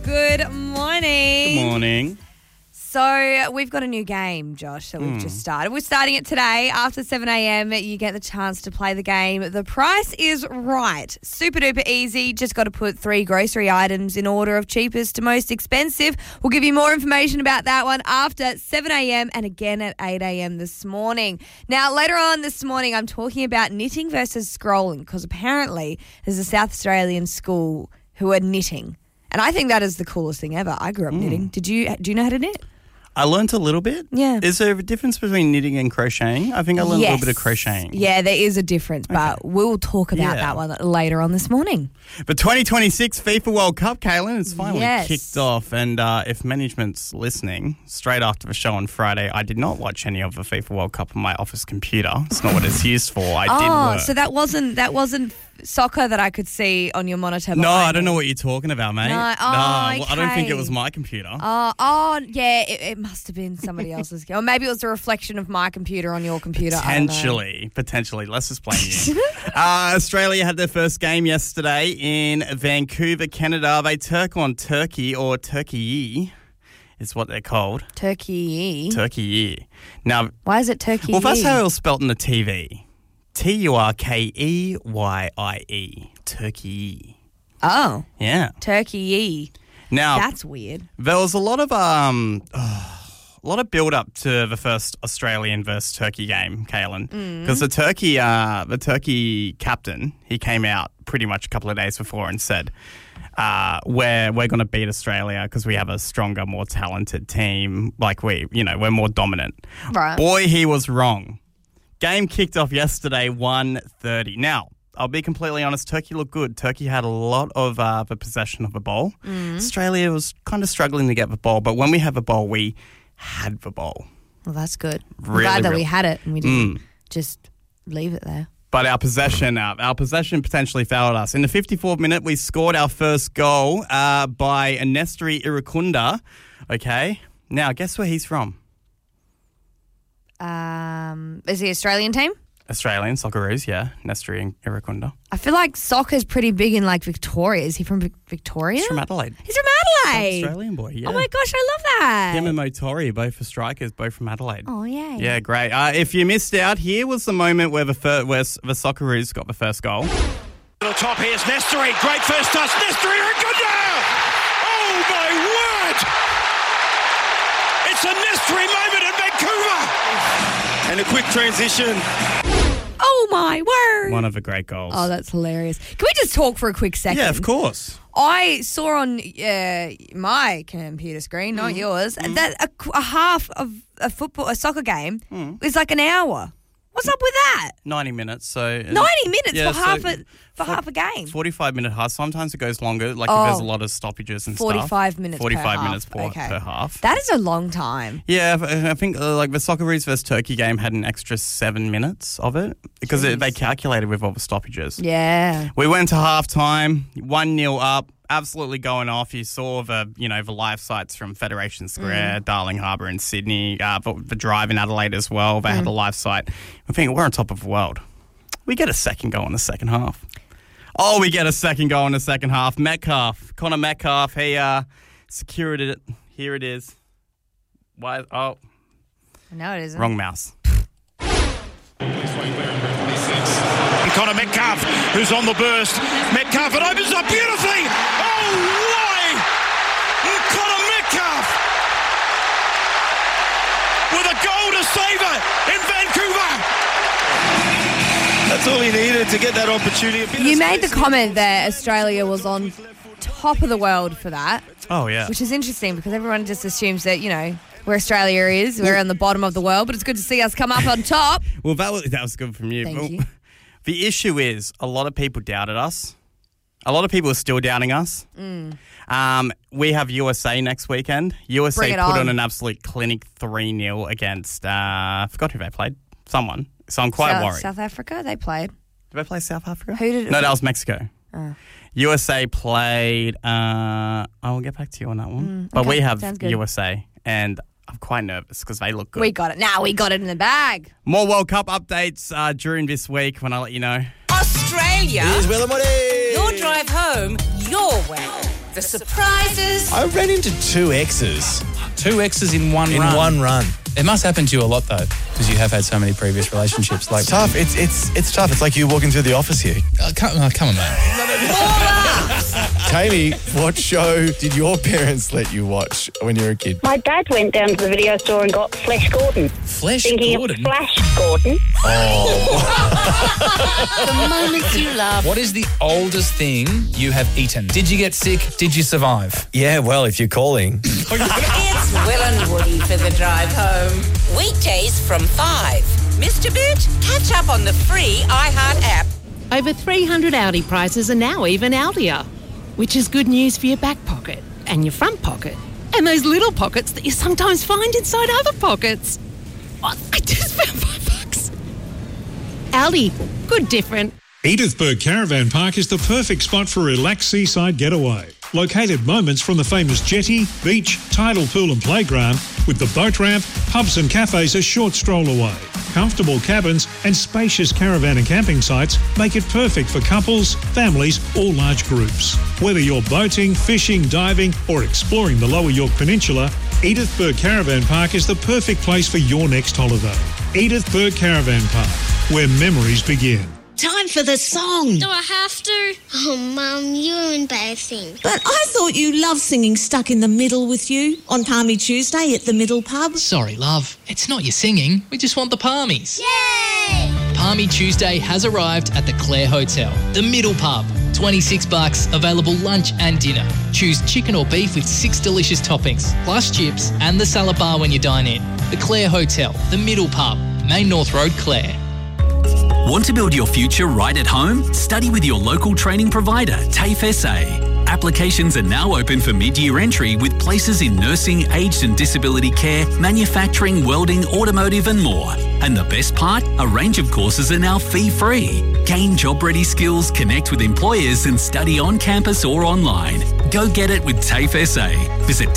Good morning. Good morning. So we've got a new game, Josh, that we've just started. We're starting it today. After 7 a.m, you get the chance to play the game. The Price is Right. Super duper easy. Just got to put 3 grocery items in order of cheapest to most expensive. We'll give you more information about that one after 7 a.m. and again at 8 a.m. this morning. Now, later on this morning, I'm talking about knitting versus scrolling because apparently there's a South Australian school who are knitting. And I think that is the coolest thing ever. I grew up knitting. Do you know how to knit? I learnt a little bit. Yeah. Is there a difference between knitting and crocheting? I think I learned a little bit of crocheting. Yeah, there is a difference, but we'll talk about that one later on this morning. But 2026 FIFA World Cup, Kaylin, it's finally Yes. kicked off. And if management's listening, straight after the show on Friday, I did not watch any of the FIFA World Cup on my office computer. It's not what it's used for. I did work. So that wasn't soccer that I could see on your monitor. No, I don't know what you're talking about, mate. No, I don't think okay. it was my computer. Yeah, it must have been somebody else's. Or maybe it was a reflection of my computer on your computer. Potentially. Let's just blame you. Australia had their first game yesterday in Vancouver, Canada. They took on Turkey, or Turkey is what they're called. Turkey. Turkey. Now, why is it Turkey? Well, that's how it was spelt in the TV. TurkeyiE. Turkey. Oh. Yeah. Turkey. Now, that's weird. There was a lot of build up to the first Australian versus Turkey game, Kaylin, because the Turkey captain, he came out pretty much a couple of days before and said, we're going to beat Australia because we have a stronger, more talented team. Like we're more dominant. Right. Boy, he was wrong. Game kicked off yesterday, 1:30. Now, I'll be completely honest, Turkey looked good. Turkey had a lot of the possession of the ball. Australia was kind of struggling to get the ball, but when we have the ball, we had the ball. Well, that's good. Really, I'm glad that really. we had it and we didn't just leave it there. But our possession potentially failed us. In the 54th minute, we scored our first goal by Nestori Irukunda. Okay. Now, guess where he's from? Is he Australian team? Australian, Socceroos, yeah. Nestori Irukunda. I feel like soccer's pretty big in Victoria. Is he from Victoria? He's from Adelaide. He's from Adelaide. Australian boy, yeah. Oh my gosh, I love that. Him and Motori, both for strikers, both from Adelaide. Oh, yeah. Yeah, great. If you missed out, here was the moment where the Socceroos got the first goal. Little top, here's Nestori. Great first touch. Nestori Irukunda! Oh, my word! It's a Nestori moment in Vancouver! And a quick transition. Oh, my word. One of the great goals. Oh, that's hilarious. Can we just talk for a quick second? Yeah, of course. I saw on my computer screen, not yours, that a half of a soccer game is like an hour. What's up with that? 90 minutes. So 90 minutes yeah, for half a game. 45-minute half. Sometimes it goes longer. Like if there's a lot of stoppages and 45 minutes 45 per minutes half. per half. That is a long time. Yeah, I think like the Socceroos versus Turkey game had an extra 7 minutes of it because they calculated with all the stoppages. Yeah. We went to halftime, 1-0 up. Absolutely going off. You saw the live sites from Federation Square, Darling Harbour in Sydney, the Drive in Adelaide as well. They had a live site. I think we're on top of the world. We get a second goal in the second half. Oh, we get a second goal in the second half. Connor Metcalf, he secured it. Here it is. Why? Oh. No, it isn't. Wrong mouse. And Connor Metcalf, who's on the burst. Metcalf, it opens up beautifully. Oh, why? Connor Metcalf with a goal to save it in Vancouver. That's all he needed to get that opportunity. You made the comment that Australia was on top of the world for that. Oh, yeah. Which is interesting because everyone just assumes that, where Australia is, we're on the bottom of the world, but it's good to see us come up on top. Well, that was good from you. Thank you. The issue is a lot of people doubted us. A lot of people are still doubting us. We have USA next weekend. USA put on an absolute clinic 3-0 against, I forgot who they played. Someone. So I'm quite worried. South Africa, they played. Did they play South Africa? Who did it? No, that was Mexico. USA played, I will get back to you on that one. But we have USA, and I'm quite nervous because they look good. We got it. Now we got it in the bag. More World Cup updates during this week when I let you know. Australia. Here's Willa Motti. Your drive home, your way. the surprises. I ran into 2 exes. 2 exes in one in run? In one run. It must happen to you a lot, though, because you have had so many previous relationships. It's tough. It's tough. It's like you walking through the office here. Come on, mate. Tammy, what show did your parents let you watch when you were a kid? My dad went down to the video store and got Flash Gordon. Flash Thinking Gordon? Of Flash Gordon. The moments you love. What is the oldest thing you have eaten? Did you get sick? Did you survive? Yeah, well, if you're calling. It's Will and Woody for the drive home. Weekdays from 5. Missed a bit? Catch up on the free iHeart app. Over 300 Audi prices are now even Audier, which is good news for your back pocket and your front pocket and those little pockets that you sometimes find inside other pockets. Oh, I just found $5. Audi, good different. Edithburgh Caravan Park is the perfect spot for a relaxed seaside getaway. Located moments from the famous jetty, beach, tidal pool and playground, with the boat ramp, pubs and cafes a short stroll away. Comfortable cabins and spacious caravan and camping sites make it perfect for couples, families or large groups. Whether you're boating, fishing, diving or exploring the Lower York Peninsula, Edithburgh Caravan Park is the perfect place for your next holiday. Edithburgh Caravan Park, where memories begin. Time for the song. Do I have to? Oh, Mum, you're embarrassing. But I thought you loved singing Stuck in the Middle with you on Palmy Tuesday at the Middle Pub. Sorry, love. It's not your singing. We just want the palmies. Yay! Palmy Tuesday has arrived at the Clare Hotel, the Middle Pub. $26, available lunch and dinner. Choose chicken or beef with 6 delicious toppings, plus chips and the salad bar when you dine in. The Clare Hotel, the Middle Pub, Main North Road, Clare. Want to build your future right at home? Study with your local training provider, TAFE SA. Applications are now open for mid-year entry with places in nursing, aged and disability care, manufacturing, welding, automotive and more. And the best part? A range of courses are now fee-free. Gain job-ready skills, connect with employers and study on campus or online. Go get it with TAFE SA. Visit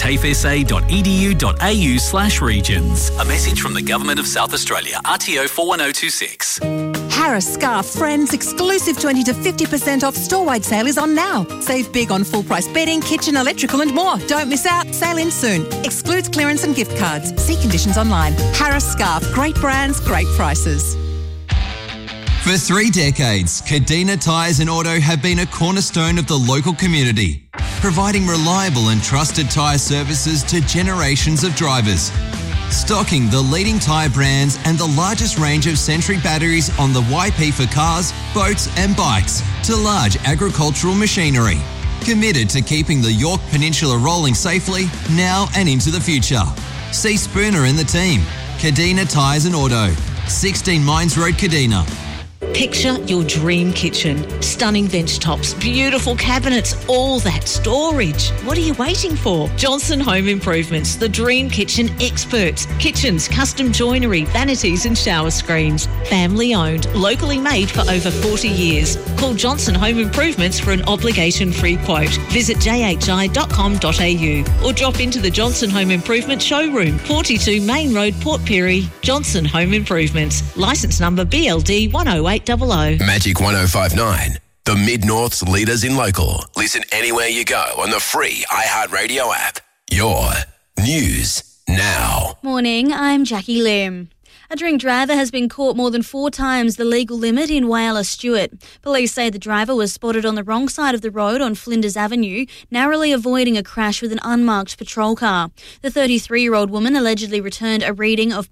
tafesa.edu.au/regions. A message from the Government of South Australia, RTO 41026. Harris Scarf Friends exclusive 20 to 50% off store-wide sale is on now. Save big on full-price bedding, kitchen, electrical and more. Don't miss out. Sale ends soon. Excludes clearance and gift cards. See conditions online. Harris Scarf. Great brands, great prices. For 3 decades, Kadina Tyres and Auto have been a cornerstone of the local community, providing reliable and trusted tyre services to generations of drivers. Stocking the leading tyre brands and the largest range of Century batteries on the YP for cars, boats and bikes to large agricultural machinery. Committed to keeping the York Peninsula rolling safely now and into the future. See Spooner and the team. Kadina Tyres and Auto. 16 Mines Road, Kadina. Picture your dream kitchen. Stunning bench tops, beautiful cabinets, all that storage. What are you waiting for? Johnson Home Improvements, the dream kitchen experts. Kitchens, custom joinery, vanities and shower screens. Family owned, locally made for over 40 years. Call Johnson Home Improvements for an obligation-free quote. Visit jhi.com.au or drop into the Johnson Home Improvement showroom, 42 Main Road, Port Pirie. Johnson Home Improvements. Licence number BLD 10800. Magic 1059, the Mid-North's leaders in local. Listen anywhere you go on the free iHeartRadio app. Your news now. Morning, I'm Jackie Lim. A drink driver has been caught more than 4 times the legal limit in Whyalla Stewart. Police say the driver was spotted on the wrong side of the road on Flinders Avenue, narrowly avoiding a crash with an unmarked patrol car. The 33-year-old woman allegedly returned a reading of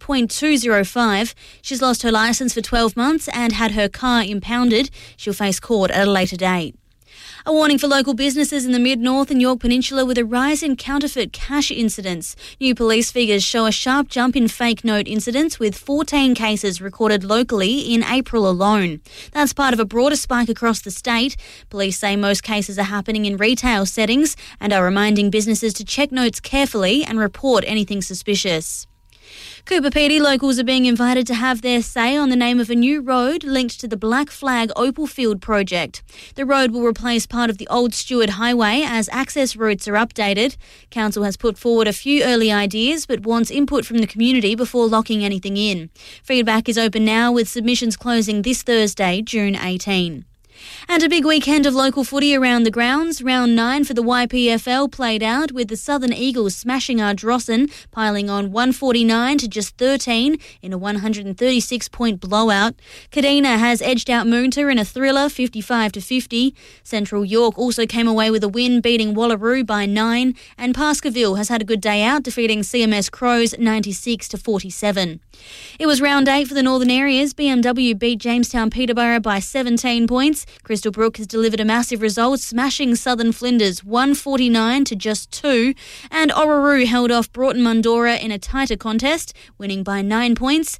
.205. She's lost her licence for 12 months and had her car impounded. She'll face court at a later date. A warning for local businesses in the Mid-North and York Peninsula with a rise in counterfeit cash incidents. New police figures show a sharp jump in fake note incidents with 14 cases recorded locally in April alone. That's part of a broader spike across the state. Police say most cases are happening in retail settings and are reminding businesses to check notes carefully and report anything suspicious. Cooper Pedy locals are being invited to have their say on the name of a new road linked to the Black Flag Opalfield project. The road will replace part of the old Stewart Highway as access routes are updated. Council has put forward a few early ideas but wants input from the community before locking anything in. Feedback is open now with submissions closing this Thursday, June 18. And a big weekend of local footy around the grounds. Round 9 for the YPFL played out with the Southern Eagles smashing Ardrossan, piling on 149 to just 13 in a 136-point blowout. Kadina has edged out Moonta in a thriller, 55-50. Central York also came away with a win, beating Wallaroo by 9. And Pascaville has had a good day out, defeating CMS Crows 96-47. It was round 8 for the northern areas. BMW beat Jamestown Peterborough by 17 points. Crystal Brook has delivered a massive result, smashing Southern Flinders 149 to just 2. And Orroroo held off Broughton Mundora in a tighter contest, winning by 9 points,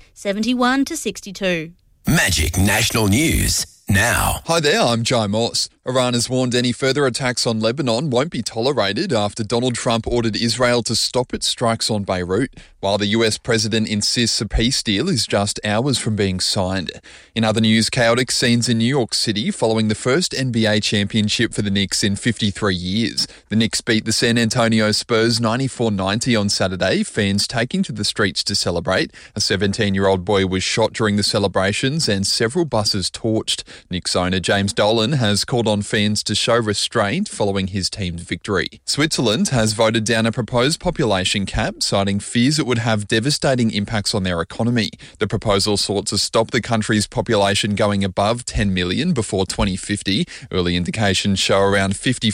71-62. Magic National News now. Hi there, I'm Jai Moss. Iran has warned any further attacks on Lebanon won't be tolerated after Donald Trump ordered Israel to stop its strikes on Beirut, while the US president insists a peace deal is just hours from being signed. In other news, chaotic scenes in New York City following the first NBA championship for the Knicks in 53 years. The Knicks beat the San Antonio Spurs 94-90 on Saturday, fans taking to the streets to celebrate. A 17-year-old boy was shot during the celebrations and several buses torched. Knicks owner James Dolan has called on fans to show restraint following his team's victory. Switzerland has voted down a proposed population cap, citing fears it would have devastating impacts on their economy. The proposal sought to stop the country's population going above 10 million before 2050. Early indications show around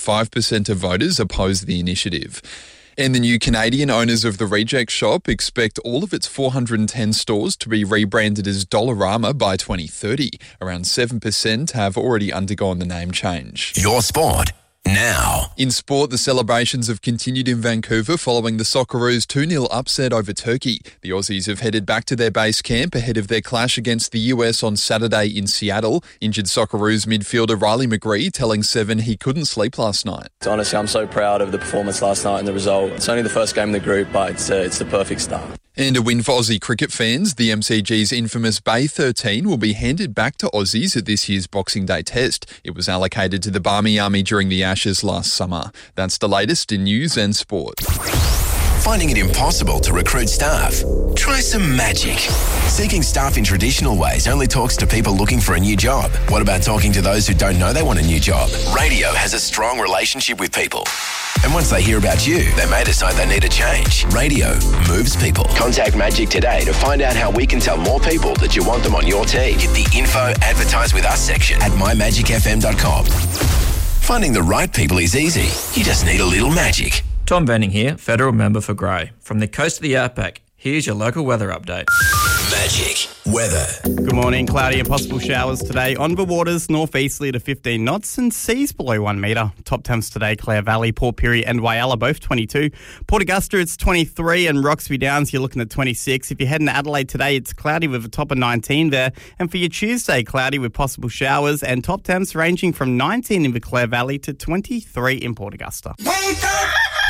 55% of voters oppose the initiative. And the new Canadian owners of the Reject Shop expect all of its 410 stores to be rebranded as Dollarama by 2030. Around 7% have already undergone the name change. Your sport now. In sport, the celebrations have continued in Vancouver following the Socceroos' 2-0 upset over Turkey. The Aussies have headed back to their base camp ahead of their clash against the US on Saturday in Seattle. Injured Socceroos midfielder Riley McGree telling Seven he couldn't sleep last night. Honestly, I'm so proud of the performance last night and the result. It's only the first game in the group, but it's the perfect start. And a win for Aussie cricket fans. The MCG's infamous Bay 13 will be handed back to Aussies at this year's Boxing Day test. It was allocated to the Barmy Army during the Ashes last summer. That's the latest in news and sport. Finding it impossible to recruit staff? Try some magic. Seeking staff in traditional ways only talks to people looking for a new job. What about talking to those who don't know they want a new job? Radio has a strong relationship with people. And once they hear about you, they may decide they need a change. Radio moves people. Contact Magic today to find out how we can tell more people that you want them on your team. Hit the info advertise with us section at mymagicfm.com. Finding the right people is easy. You just need a little magic. Tom Benning here, federal member for Grey. From the coast of the Outback, here's your local weather update. Magic weather. Good morning. Cloudy and possible showers today. On the waters, northeasterly to 15 knots and seas below 1 metre. Top temps today, Clare Valley, Port Pirie and Whyalla both 22. Port Augusta, it's 23 and Roxby Downs, you're looking at 26. If you're heading to Adelaide today, it's cloudy with a top of 19 there. And for your Tuesday, cloudy with possible showers and top temps ranging from 19 in the Clare Valley to 23 in Port Augusta. Wake up!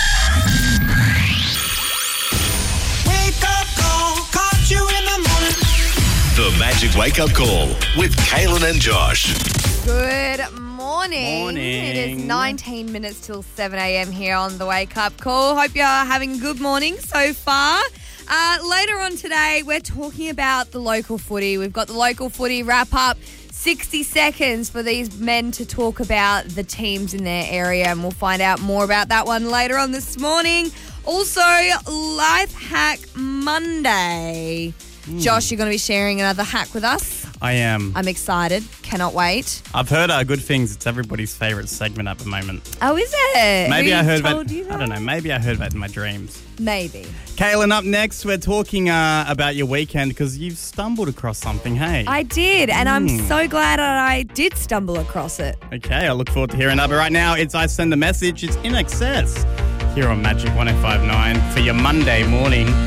Wake up call, caught you in the morning. The Magic Wake Up Call with Kaylin and Josh. Good morning. It is 19 minutes till 7 a.m. here on the Wake Up Call. Hope you're having a good morning so far. Later on today, we're talking about the local footy. We've got the local footy wrap-up. 60 seconds for these men to talk about the teams in their area, and we'll find out more about that one later on this morning. Also, Life Hack Monday. Josh, you're going to be sharing another hack with us. I am. I'm excited. Cannot wait. I've heard good things. It's everybody's favourite segment at the moment. Oh, is it? Maybe I heard told about. You that? I don't know. Maybe I heard about it in my dreams. Maybe. Kaylin, up next, we're talking about your weekend because you've stumbled across something, hey? I did, and I'm so glad that I did stumble across it. Okay, I look forward to hearing that. But right now, it's I Send a Message. It's In Excess here on Magic 105.9 for your Monday morning.